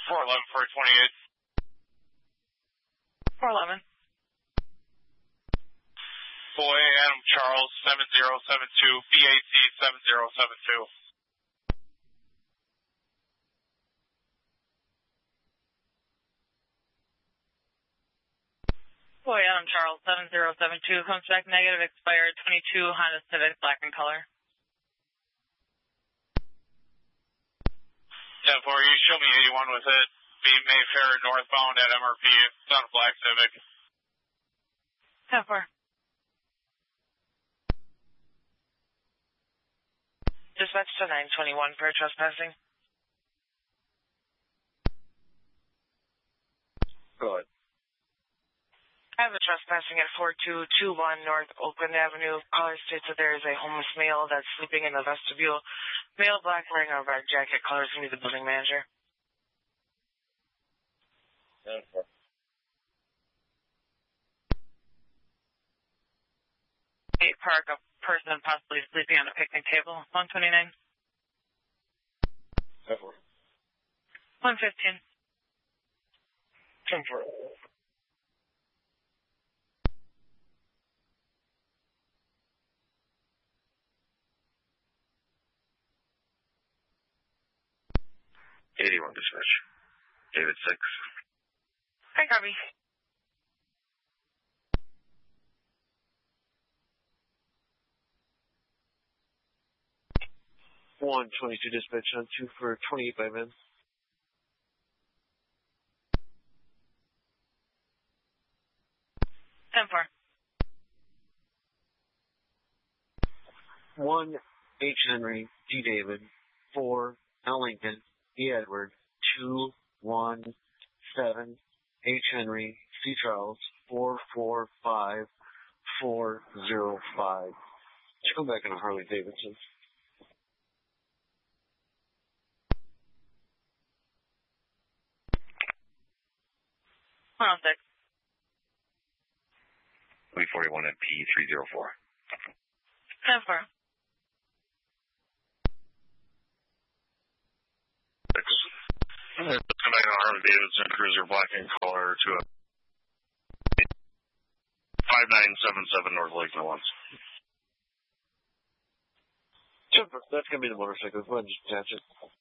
411 for 28. 411. Boy, Adam Charles, 7072, BAC 7072. Boy, Adam Charles, 7072, comes back negative, expired 22, Honda Civic, black in color. 10-4, you show me 81 with it. Be Mayfair northbound at MRP. It's on a black Civic. 10-4. Dispatch to 921 for trespassing. Go ahead. I have a trespassing at 4221 North Oakland Avenue. Caller states that there is a homeless male that's sleeping in the vestibule. Male, black, wearing a red jacket. Caller is going to be the building manager. 10-4. Park, a person possibly sleeping on a picnic table. 129. 10-4. 115. 10-4. Dispatch. David 6. Hi, copy. One 22 dispatch on 2 for 28 by men. Ten four. 1 H Henry, D David, 4 L Lincoln, D Edward, 2 1 7 H Henry, C Charles, 4 4 5 4 0 5. Let's go back on a Harley Davidson. Hold on, 6. We41 at P304. 10-4. 6. Come back on Harley Davidson Cruiser black in color to a 5977 North Lake Mill. That's going to be the motorcycle. Go ahead and just attach it.